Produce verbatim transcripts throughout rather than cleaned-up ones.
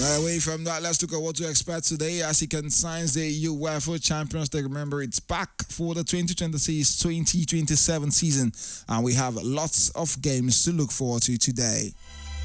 Away from that, let's look at what to expect today as it concerns the UEFA Champions League. Remember, it's back for the twenty twenty-six twenty twenty-seven season, and we have lots of games to look forward to today.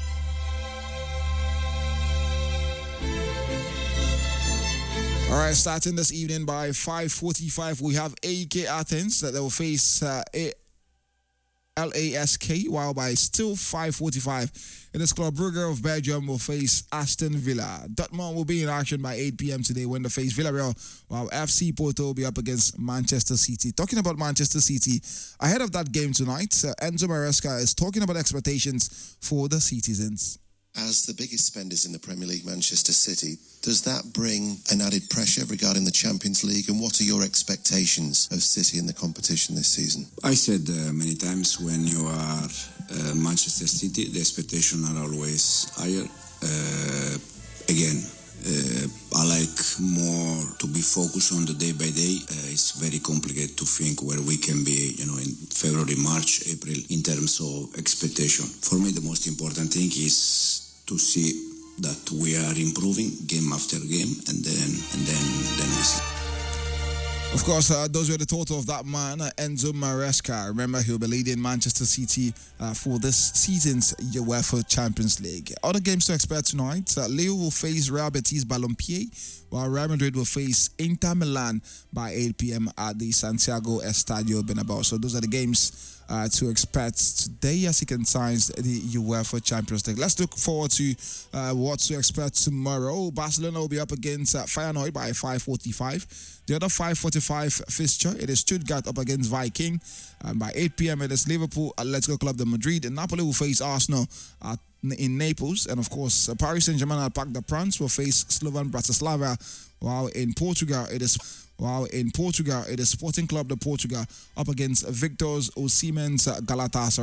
All right, starting this evening by five forty-five, we have A E K Athens that they will face uh, L A S K, while by still five forty-five, it is Club Brugge of Belgium will face Aston Villa. Dortmund will be in action by eight p.m. today when they face Villarreal, while F C Porto will be up against Manchester City. Talking about Manchester City, ahead of that game tonight, uh, Enzo Maresca is talking about expectations for the citizens. As the biggest spenders in the Premier League, Manchester City, does that bring an added pressure regarding the Champions League? And what are your expectations of City in the competition this season? I said uh, many times, when you are uh, Manchester City, the expectations are always higher. Uh, again, uh, I like more to be focused on the day by day. Uh, it's very complicated to think where we can be, you know, in February, March, April, in terms of expectation. For me, the most important thing is to see that we are improving game after game, and then and then then we see. Of course, uh, those were the total of that man, uh, Enzo Maresca. Remember, he'll be leading Manchester City uh, for this season's UEFA Champions League. Other games to expect tonight: uh, Leo will face Real Betis Balompié, while Real Madrid will face Inter Milan by eight p.m. at the Santiago Estadio Bernabeu. So those are the games Uh, to expect today as it concerns the UEFA Champions League. Let's look forward to uh, what to expect tomorrow. Barcelona will be up against uh, Feyenoord by five forty-five. The other five forty-five fixture, it is Stuttgart up against Viking. And by eight p.m. it is Liverpool Atletico Club de Madrid. And Napoli will face Arsenal at in Naples. And of course, uh, Paris Saint-Germain at Parc des Princes will face Slovan Bratislava, while in Portugal it is While in Portugal, it is Sporting Club de Portugal up against Victor Osimhen's Galatasaray.